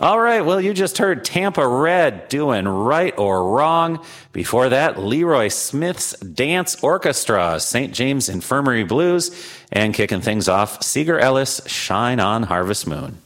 All right, well, you just heard Tampa Red doing Right or Wrong. Before that, Leroy Smith's Dance Orchestra, St. James Infirmary Blues, and kicking things off, Seeger Ellis, Shine on Harvest Moon.